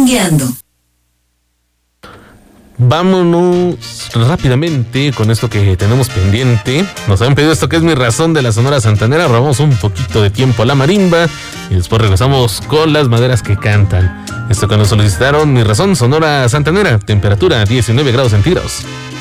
Merengueando. Vámonos rápidamente con esto que tenemos pendiente. Nos habían pedido esto que es Mi Razón de la Sonora Santanera. Robamos un poquito de tiempo a la marimba y después regresamos con las maderas que cantan. Esto que nos solicitaron, Mi Razón, Sonora Santanera, temperatura 19 grados centígrados.